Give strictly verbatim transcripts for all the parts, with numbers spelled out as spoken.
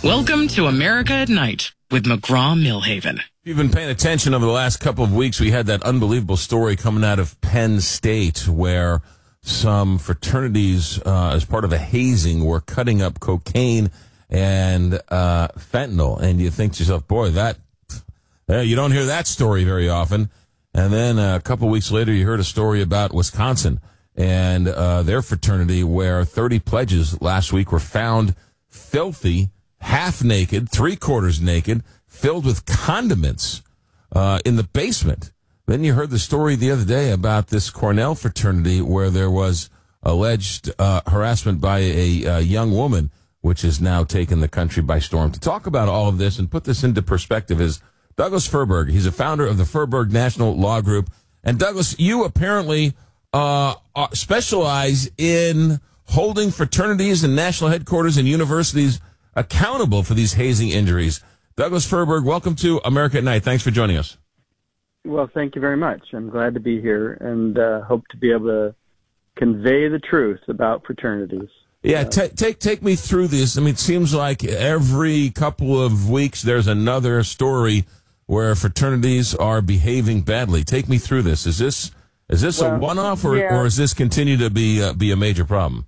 Welcome to America at Night with McGraw-Millhaven. If you've been paying attention over the last couple of weeks, we had that unbelievable story coming out of Penn State where some fraternities, uh, as part of a hazing, were cutting up cocaine and uh, fentanyl. And you think to yourself, boy, that uh, you don't hear that story very often. And then uh, a couple of weeks later, you heard a story about Wisconsin and uh, their fraternity where thirty pledges last week were found filthy, half naked, three quarters naked, filled with condiments uh, in the basement. Then you heard the story the other day about this Cornell fraternity where there was alleged uh, harassment by a, a young woman, which has now taken the country by storm. To talk about all of this and put this into perspective is Douglas Furberg. He's a founder of the Furberg National Law Group. And Douglas, you apparently uh, specialize in holding fraternities and national headquarters and universities accountable for these hazing injuries. Douglas Furberg, welcome to America at Night. Thanks for joining us. Well, thank you very much. I'm glad to be here and uh, hope to be able to convey the truth about fraternities. Yeah, t- take take me through this. I mean, it seems like every couple of weeks there's another story where fraternities are behaving badly. Take me through this. Is this is this well, a one-off, or, yeah. or is this continue to be uh, be a major problem?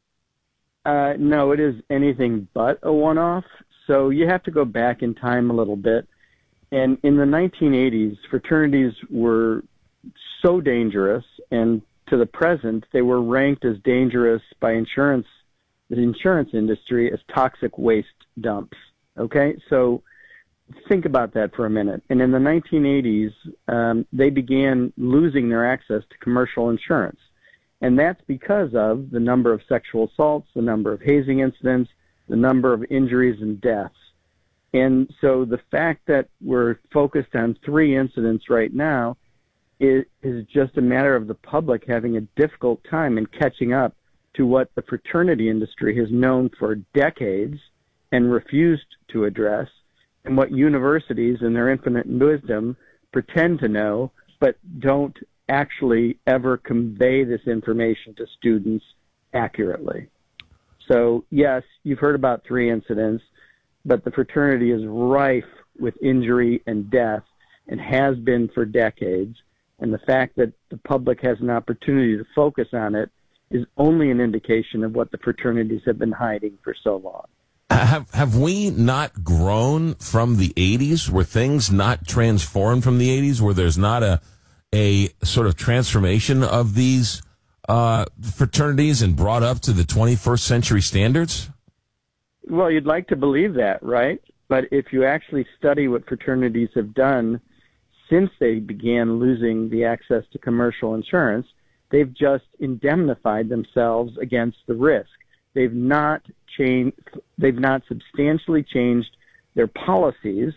Uh, no, it is anything but a one-off. So you have to go back in time a little bit. And in the nineteen eighties, fraternities were so dangerous, and to the present, they were ranked as dangerous by insurance, the insurance industry, as toxic waste dumps. Okay, so think about that for a minute. And in the nineteen eighties, um, they began losing their access to commercial insurance. And that's because of the number of sexual assaults, the number of hazing incidents, the number of injuries and deaths. And so the fact that we're focused on three incidents right now is, is just a matter of the public having a difficult time in catching up to what the fraternity industry has known for decades and refused to address, and what universities in their infinite wisdom pretend to know but don't actually ever convey this information to students accurately. So, yes, you've heard about three incidents, but the fraternity is rife with injury and death and has been for decades. And the fact that the public has an opportunity to focus on it is only an indication of what the fraternities have been hiding for so long. Have have we not grown from the eighties? Were things not transformed from the eighties? Where there's not a a sort of transformation of these uh, fraternities and brought up to the twenty-first century standards? Well, you'd like to believe that, right? But if you actually study what fraternities have done since they began losing the access to commercial insurance, they've just indemnified themselves against the risk. They've not changed, they've not substantially changed their policies,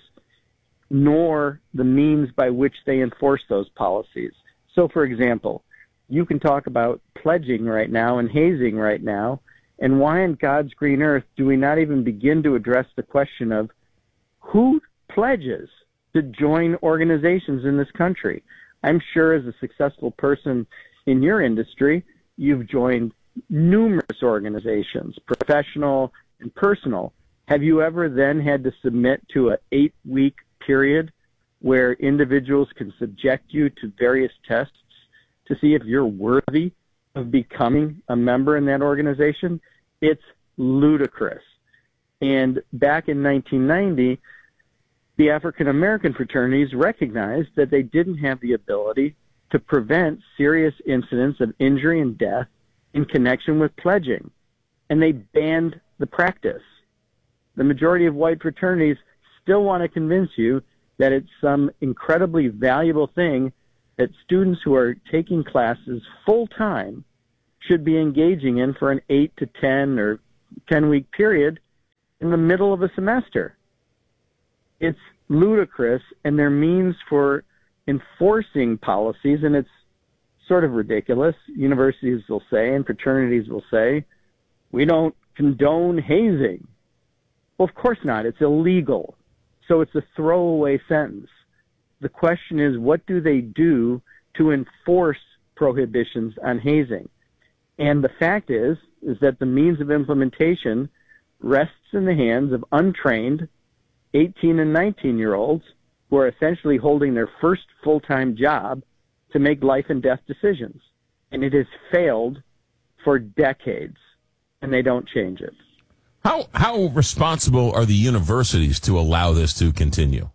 nor the means by which they enforce those policies. So, for example, you can talk about pledging right now and hazing right now, and why in God's green earth do we not even begin to address the question of who pledges to join organizations in this country? I'm sure as a successful person in your industry, you've joined numerous organizations, professional and personal. Have you ever then had to submit to an eight-week period where individuals can subject you to various tests to see if you're worthy of becoming a member in that organization? It's ludicrous. And back in nineteen ninety, the African American fraternities recognized that they didn't have the ability to prevent serious incidents of injury and death in connection with pledging, and they banned the practice. The majority of white fraternities still want to convince you that it's some incredibly valuable thing that students who are taking classes full-time should be engaging in for an eight to ten or ten-week period in the middle of a semester. It's ludicrous, and their means for enforcing policies, and it's sort of ridiculous. Universities will say, and fraternities will say, we don't condone hazing. Well, of course not. It's illegal. So it's a throwaway sentence. The question is, what do they do to enforce prohibitions on hazing? And the fact is, is that the means of implementation rests in the hands of untrained eighteen and nineteen-year-olds who are essentially holding their first full-time job to make life and death decisions. And it has failed for decades, and they don't change it. How how responsible are the universities to allow this to continue?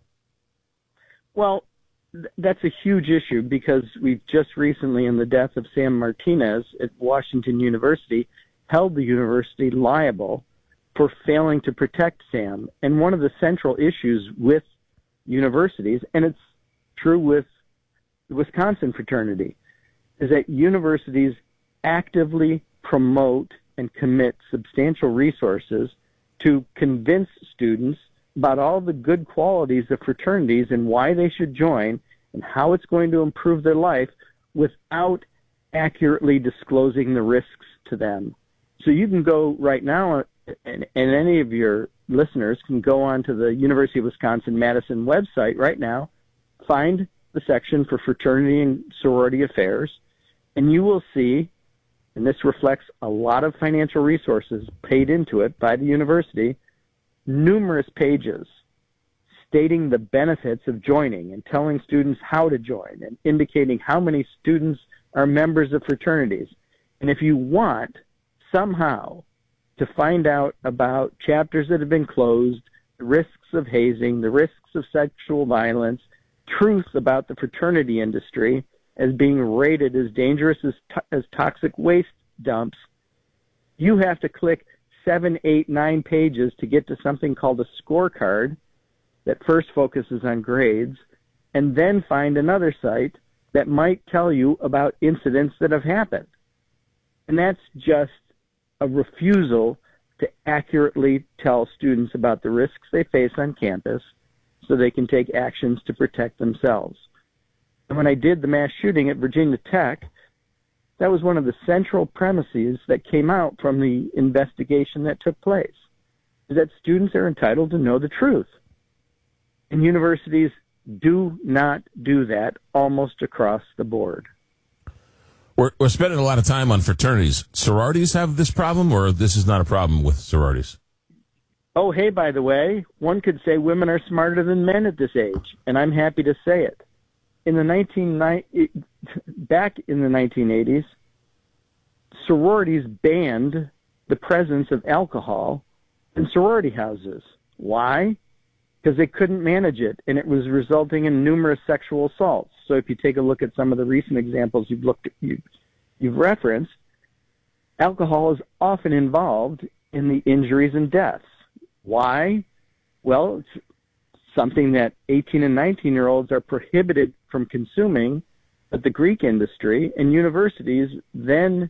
Well, th- that's a huge issue because we've just recently, in the death of Sam Martinez at Washington University, held the university liable for failing to protect Sam. And one of the central issues with universities, and it's true with the Wisconsin fraternity, is that universities actively promote and commit substantial resources to convince students about all the good qualities of fraternities and why they should join and how it's going to improve their life without accurately disclosing the risks to them. So you can go right now, and, and any of your listeners can go onto the University of Wisconsin-Madison website right now, find the section for fraternity and sorority affairs, and you will see, and this reflects a lot of financial resources paid into it by the university, numerous pages stating the benefits of joining and telling students how to join and indicating how many students are members of fraternities. And if you want somehow to find out about chapters that have been closed, the risks of hazing, the risks of sexual violence, truth about the fraternity industry as being rated as dangerous as, to- as toxic waste dumps, you have to click seven, eight, nine pages to get to something called a scorecard that first focuses on grades, and then find another site that might tell you about incidents that have happened. And that's just a refusal to accurately tell students about the risks they face on campus so they can take actions to protect themselves. And when I did the mass shooting at Virginia Tech, that was one of the central premises that came out from the investigation that took place, is that students are entitled to know the truth. And universities do not do that almost across the board. We're, we're spending a lot of time on fraternities. Sororities have this problem, or this is not a problem with sororities? Oh, hey, by the way, one could say women are smarter than men at this age, and I'm happy to say it. In the nineteen back in the nineteen eighties, sororities banned the presence of alcohol in sorority houses. Why? Because they couldn't manage it, and it was resulting in numerous sexual assaults. So if you take a look at some of the recent examples you've looked at, you, you've referenced, alcohol is often involved in the injuries and deaths. Why? Well, it's something that eighteen and nineteen-year-olds are prohibited from consuming at the Greek industry, and universities then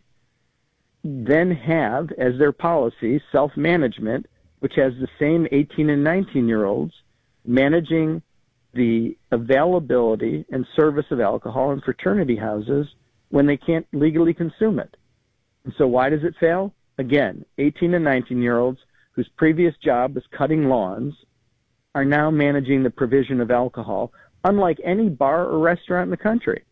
then have as their policy self-management, which has the same eighteen and nineteen-year-olds managing the availability and service of alcohol in fraternity houses when they can't legally consume it. And so why does it fail? Again, eighteen and nineteen-year-olds whose previous job was cutting lawns are now managing the provision of alcohol, unlike any bar or restaurant in the country.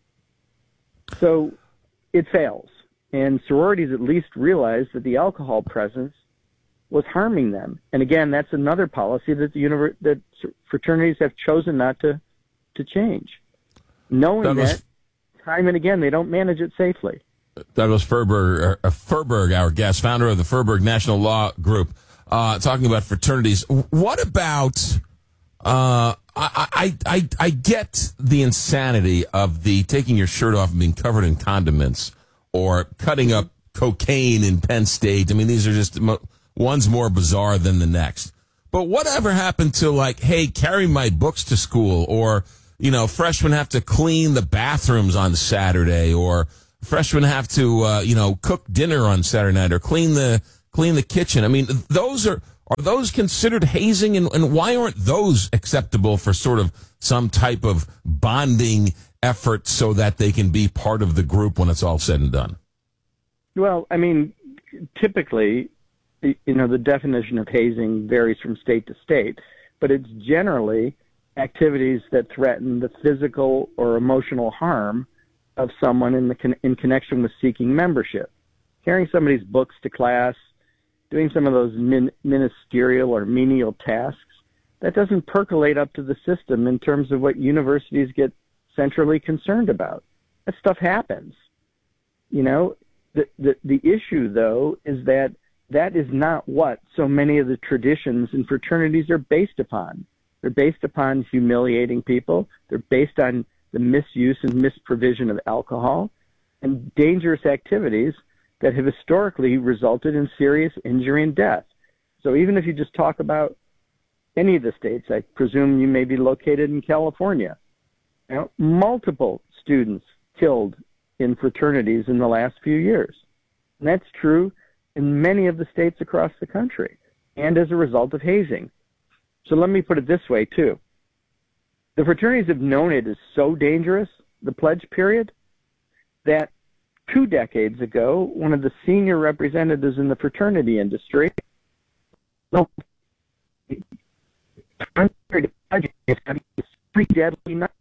So it fails. And sororities at least realize that the alcohol presence was harming them. And again, that's another policy that the univer- that fraternities have chosen not to, to change, knowing that, was, that time and again they don't manage it safely. Douglas Furberg, uh, Furberg, our guest, founder of the Furberg National Law Group, uh, talking about fraternities. What about? Uh, I, I I I get the insanity of the taking your shirt off and being covered in condiments, or cutting up cocaine in Penn State. I mean, these are just mo- one's more bizarre than the next. But whatever happened to, like, hey, carry my books to school, or, you know, freshmen have to clean the bathrooms on Saturday, or freshmen have to, uh, you know, cook dinner on Saturday night, or clean the clean the kitchen. I mean, those are are those considered hazing, and, and why aren't those acceptable for sort of some type of bonding effort so that they can be part of the group when it's all said and done? Well, I mean, typically, you know, the definition of hazing varies from state to state, but it's generally activities that threaten the physical or emotional harm of someone in the con- in connection with seeking membership. Carrying somebody's books to class, doing some of those min- ministerial or menial tasks, that doesn't percolate up to the system in terms of what universities get centrally concerned about. That stuff happens. You know, the, the, the issue, though, is that that is not what so many of the traditions and fraternities are based upon. They're based upon humiliating people. They're based on the misuse and misprovision of alcohol and dangerous activities that have historically resulted in serious injury and death. So even if you just talk about any of the states, I presume you may be located in California, you know, multiple students killed in fraternities in the last few years. And that's true in many of the states across the country, and as a result of hazing. So let me put it this way, too. The fraternities have known it is so dangerous, the pledge period, that two decades ago, one of the senior representatives in the fraternity industry, well, three deadly nights.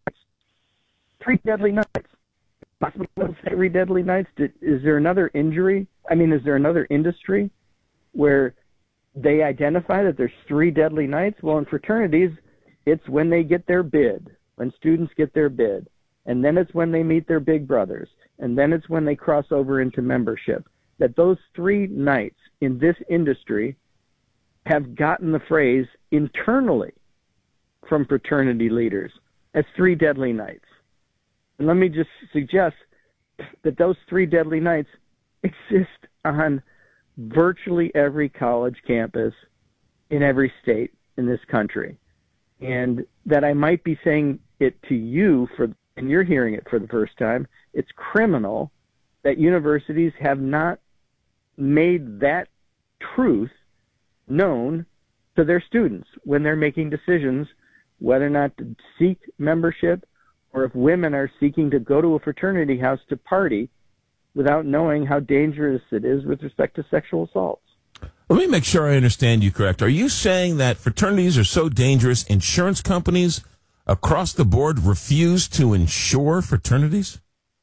Three deadly nights. Hospitals three deadly nights. Did, is there another injury? I mean, is there another industry where they identify that there's three deadly nights? Well, in fraternities, it's when they get their bid, when students get their bid. And then it's when they meet their big brothers. And then it's when they cross over into membership. That those three nights in this industry have gotten the phrase internally from fraternity leaders as three deadly nights. And let me just suggest that those three deadly nights exist on virtually every college campus in every state in this country. And that I might be saying it to you, for, and you're hearing it for the first time, it's criminal that universities have not made that truth known to their students when they're making decisions whether or not to seek membership, or if women are seeking to go to a fraternity house to party without knowing how dangerous it is with respect to sexual assaults. Let me make sure I understand you correct. Are you saying that fraternities are so dangerous, insurance companies across the board refuse to insure fraternities?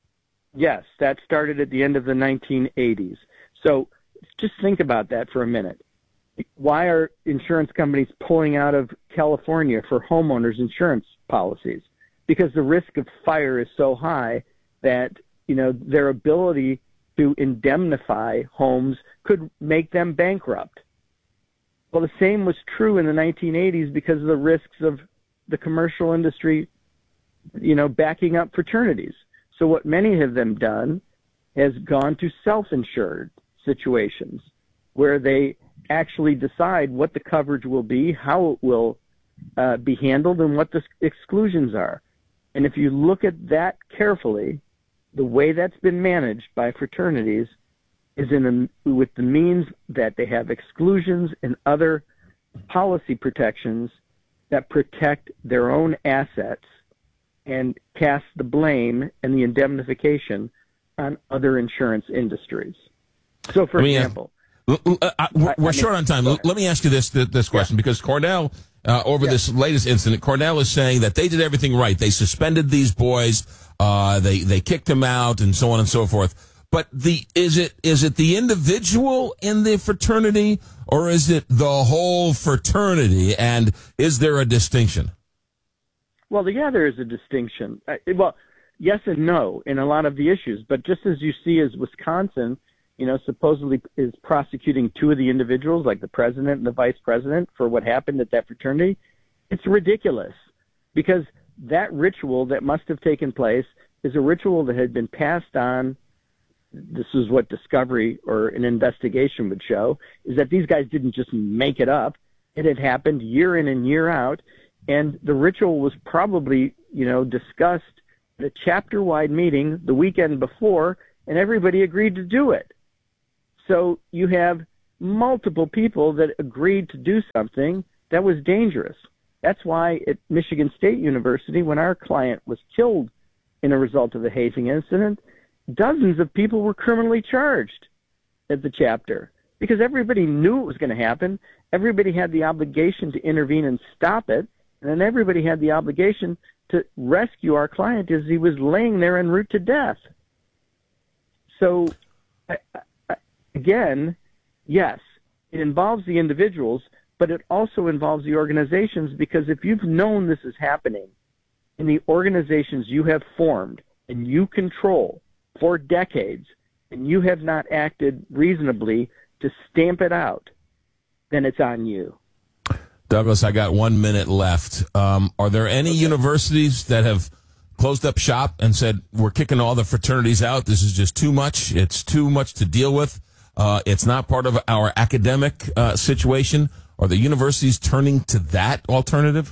Yes, that started at the end of the nineteen eighties. So just think about that for a minute. Why are insurance companies pulling out of California for homeowners insurance policies? Because the risk of fire is so high that, you know, their ability to indemnify homes could make them bankrupt. Well, the same was true in the nineteen eighties because of the risks of the commercial industry, you know, backing up fraternities. So what many of them done has gone to self-insured situations where they actually decide what the coverage will be, how it will uh, be handled, and what the exclusions are. And if you look at that carefully, the way that's been managed by fraternities is in a, with the means that they have exclusions and other policy protections that protect their own assets and cast the blame and the indemnification on other insurance industries. So, for I mean, example, uh, uh, uh, we're, we're I, I short mean, on time. Let, let me ask you this this question, yeah. because Cornell, uh, over yeah. this latest incident, Cornell is saying that they did everything right. They suspended these boys, uh, they they kicked them out, and so on and so forth. But the is it is it the individual in the fraternity, or is it the whole fraternity? And is there a distinction? Well, yeah, there is a distinction. Uh, well, yes and no in a lot of the issues. But just as you see as Wisconsin, you know, supposedly is prosecuting two of the individuals, like the president and the vice president, for what happened at that fraternity, it's ridiculous because that ritual that must have taken place is a ritual that had been passed on. This is what discovery or an investigation would show, is that these guys didn't just make it up. It had happened year in and year out, and the ritual was probably, you know, discussed at a chapter-wide meeting the weekend before, and everybody agreed to do it. So you have multiple people that agreed to do something that was dangerous. That's why at Michigan State University, when our client was killed in a result of a hazing incident, dozens of people were criminally charged at the chapter because everybody knew it was going to happen. Everybody had the obligation to intervene and stop it. And then everybody had the obligation to rescue our client as he was laying there en route to death. So, I, I, again, yes, it involves the individuals, but it also involves the organizations, because if you've known this is happening in the organizations you have formed and you control for decades, and you have not acted reasonably to stamp it out, then it's on you. Douglas, I got one minute left. Um, are there any okay. universities that have closed up shop and said, we're kicking all the fraternities out, this is just too much, it's too much to deal with, uh, it's not part of our academic uh, situation? Are the universities turning to that alternative?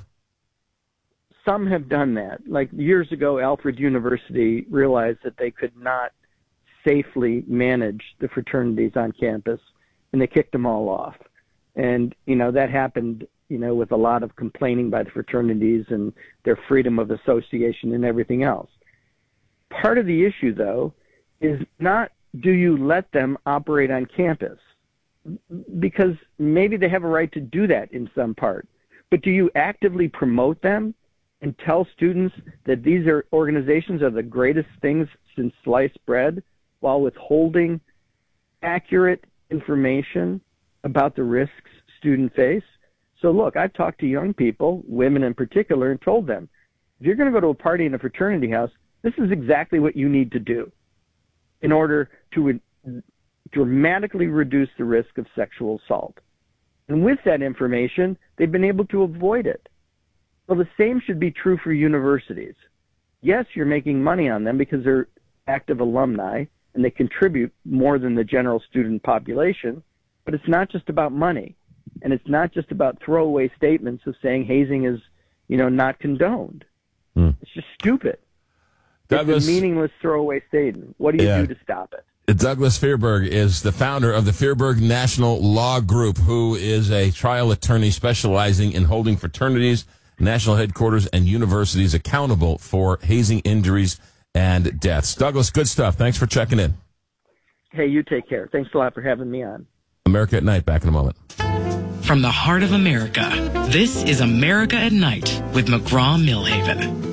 Some have done that. Like years ago, Alfred University realized that they could not safely manage the fraternities on campus, and they kicked them all off. And, you know, that happened, you know, with a lot of complaining by the fraternities and their freedom of association and everything else. Part of the issue, though, is not do you let them operate on campus, because maybe they have a right to do that in some part, but do you actively promote them and tell students that these are organizations are the greatest things since sliced bread, while withholding accurate information about the risks students face? So look, I've talked to young people, women in particular, and told them, if you're going to go to a party in a fraternity house, this is exactly what you need to do in order to dramatically reduce the risk of sexual assault. And with that information, they've been able to avoid it. Well, the same should be true for universities. Yes, you're making money on them because they're active alumni and they contribute more than the general student population, but it's not just about money. And it's not just about throwaway statements of saying hazing is, you know, not condoned. Hmm. It's just stupid. Douglas, it's a meaningless throwaway statement. What do you yeah. do to stop it? Douglas Feerberg is the founder of the Feerberg National Law Group, who is a trial attorney specializing in holding fraternities, national headquarters, and universities accountable for hazing injuries and deaths. Douglas, good stuff. Thanks for checking in. Hey, you take care. Thanks a lot for having me on. America at Night, back in a moment. From the heart of America, this is America at Night with McGraw-Milhaven.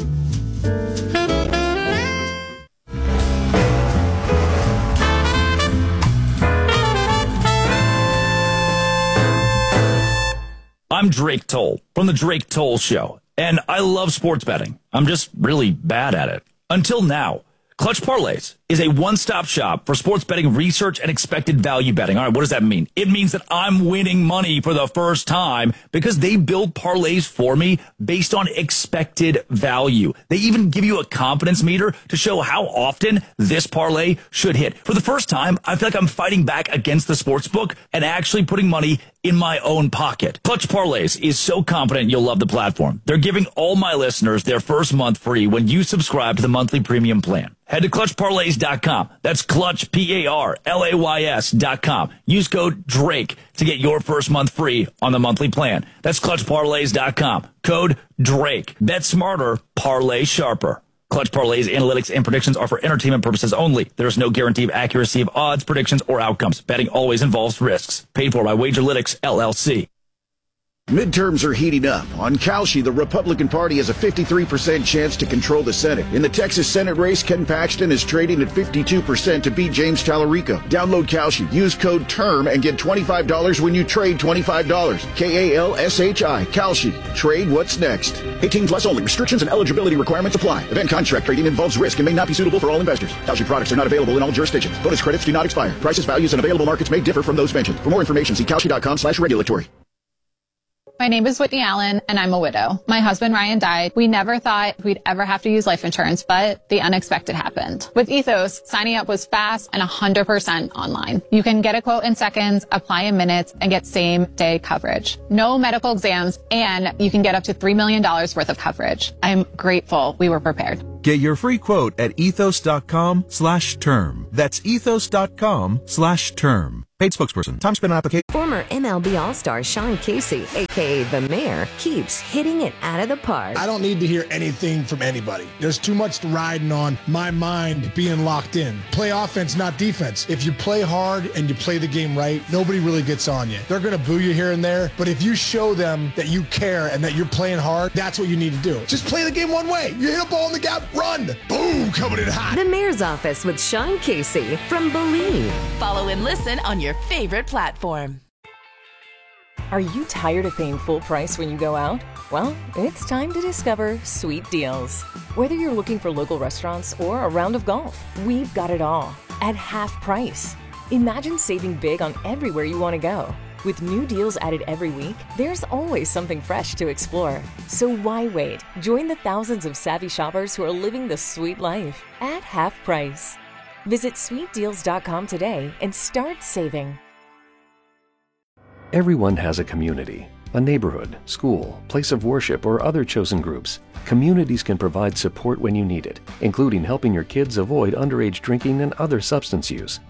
I'm Drake Toll from The Drake Toll Show, and I love sports betting. I'm just really bad at it. Until now. Clutch Parlays is a one-stop shop for sports betting research and expected value betting. All right, what does that mean? It means that I'm winning money for the first time because they build parlays for me based on expected value. They even give you a confidence meter to show how often this parlay should hit. For the first time, I feel like I'm fighting back against the sports book and actually putting money in my own pocket. Clutch Parlays is so confident you'll love the platform. They're giving all my listeners their first month free when you subscribe to the monthly premium plan. Head to clutch parlays dot com. That's Clutch, P A R L A Y S dot com. Use code DRAKE to get your first month free on the monthly plan. That's clutch parlays dot com. Code DRAKE. Bet smarter, parlay sharper. Clutch Parlays analytics and predictions are for entertainment purposes only. There is no guarantee of accuracy of odds, predictions, or outcomes. Betting always involves risks. Paid for by Wagerlytics, L L C. Midterms are heating up. On Kalshi, the Republican Party has a fifty-three percent chance to control the Senate. In the Texas Senate race, Ken Paxton is trading at fifty-two percent to beat James Tallarico. Download Kalshi, use code TERM, and get twenty-five dollars when you trade twenty-five dollars. K A L S H I, Kalshi. Trade what's next. eighteen plus only. Restrictions and eligibility requirements apply. Event contract trading involves risk and may not be suitable for all investors. Kalshi products are not available in all jurisdictions. Bonus credits do not expire. Prices, values, and available markets may differ from those mentioned. For more information, see kalshi dot com slash regulatory. My name is Whitney Allen, and I'm a widow. My husband, Ryan, died. We never thought we'd ever have to use life insurance, but the unexpected happened. With Ethos, signing up was fast and one hundred percent online. You can get a quote in seconds, apply in minutes, and get same-day coverage. No medical exams, and you can get up to three million dollars worth of coverage. I'm grateful we were prepared. Get your free quote at ethos dot com slash term. That's ethos dot com slash term. Paid spokesperson. Time spent on application. Former M L B All-Star Sean Casey, a k a the Mayor, keeps hitting it out of the park. I don't need to hear anything from anybody. There's too much riding on my mind being locked in. Play offense, not defense. If you play hard and you play the game right, nobody really gets on you. They're going to boo you here and there, but if you show them that you care and that you're playing hard, that's what you need to do. Just play the game one way. You hit a ball in the gap, run. Boom, coming in hot. The Mayor's Office with Sean Casey from Believe. Follow and listen on your favorite platform. Are you tired of paying full price when you go out? Well, it's time to discover Sweet Deals. Whether you're looking for local restaurants or a round of golf, we've got it all at half price. Imagine saving big on everywhere you want to go. With new deals added every week, there's always something fresh to explore. So why wait? Join the thousands of savvy shoppers who are living the sweet life at half price. Visit sweet deals dot com today and start saving. Everyone has a community, a neighborhood, school, place of worship, or other chosen groups. Communities can provide support when you need it, including helping your kids avoid underage drinking and other substance use.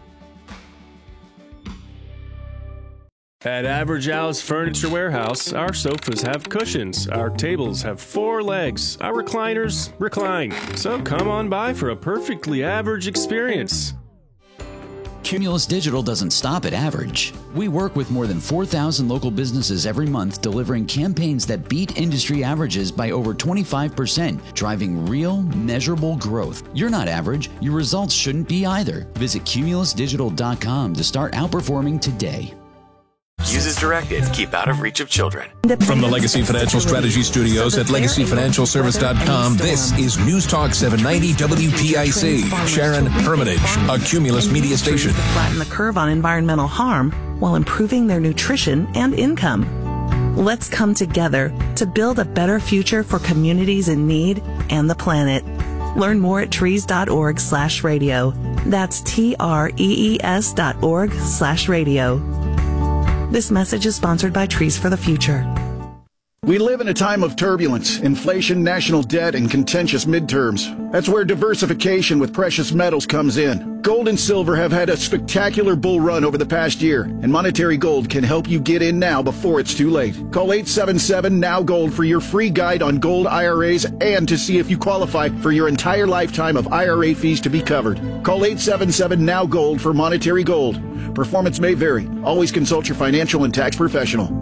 At Average Al's Furniture Warehouse, our sofas have cushions, our tables have four legs, our recliners recline. So come on by for a perfectly average experience. Cumulus Digital doesn't stop at average. We work with more than four thousand local businesses every month, delivering campaigns that beat industry averages by over twenty-five percent, driving real, measurable growth. You're not average. Your results shouldn't be either. Visit cumulus digital dot com to start outperforming today. Use as directed. Keep out of reach of children. From the Legacy Financial Strategy Studios at legacy financial service dot com, this is News Talk seven ninety W P I C. Sharon Hermitage, a Cumulus media station. Flatten the curve on environmental harm while improving their nutrition and income. Let's come together to build a better future for communities in need and the planet. Learn more at trees dot org slash radio. That's T R E E S dot org slash radio. This message is sponsored by Trees for the Future. We live in a time of turbulence, inflation, national debt, and contentious midterms. That's where diversification with precious metals comes in. Gold and silver have had a spectacular bull run over the past year, and Monetary Gold can help you get in now before it's too late. Call eight seven seven, N O W Gold for your free guide on gold I R As and to see if you qualify for your entire lifetime of I R A fees to be covered. Call eight seven seven, N O W Gold for Monetary Gold. Performance may vary. Always consult your financial and tax professional.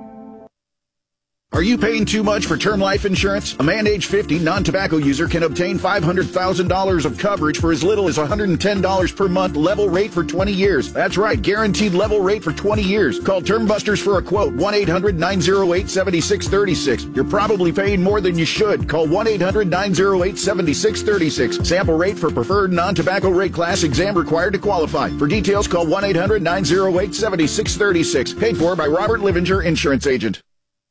Are you paying too much for term life insurance? A man age fifty, non-tobacco user can obtain five hundred thousand dollars of coverage for as little as one hundred ten dollars per month, level rate for twenty years. That's right, guaranteed level rate for twenty years. Call Term Busters for a quote, one eight hundred, nine oh eight, seven six three six. You're probably paying more than you should. Call one eight hundred, nine oh eight, seven six three six. Sample rate for preferred non-tobacco rate class, exam required to qualify. For details, call one eight hundred, nine oh eight, seven six three six. Paid for by Robert Livinger, Insurance Agent.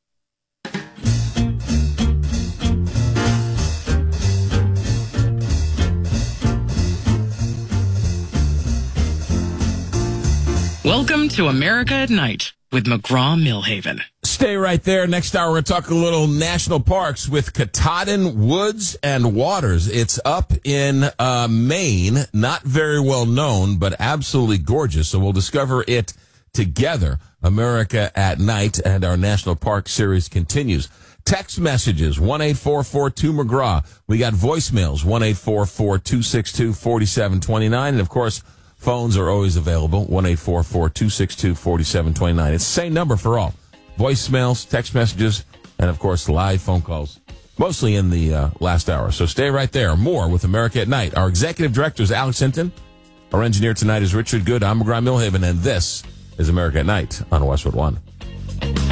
Welcome to America at Night with McGraw-Millhaven. Stay right there. Next hour, we're going to talk a little national parks with Katahdin Woods and Waters. It's up in uh, Maine, not very well known, but absolutely gorgeous. So we'll discover it together. America at Night, and our National Park series continues. Text messages, one eight four four two McGraw. We got voicemails, one eight four four two six two four seven two nine. And, of course, phones are always available, one eight four four two six two four seven two nine. It's the same number for all. Voicemails, text messages, and, of course, live phone calls, mostly in the uh, last hour. So stay right there. More with America at Night. Our executive director is Alex Hinton. Our engineer tonight is Richard Good. I'm McGraw-Millhaven, and this is America at Night on Westwood One.